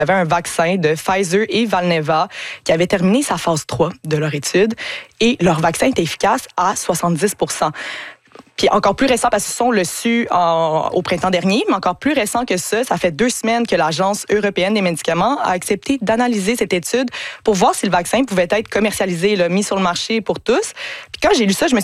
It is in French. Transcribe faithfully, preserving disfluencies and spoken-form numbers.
Il y avait un vaccin de Pfizer et Valneva qui avait terminé sa phase trois de leur étude et leur vaccin était efficace à soixante-dix pour cent. Puis encore plus récent, parce qu'ils ont le su en, au printemps dernier, mais encore plus récent que ça, ça fait deux semaines que l'Agence européenne des médicaments a accepté d'analyser cette étude pour voir si le vaccin pouvait être commercialisé, là, mis sur le marché pour tous. Puis quand j'ai lu ça, je me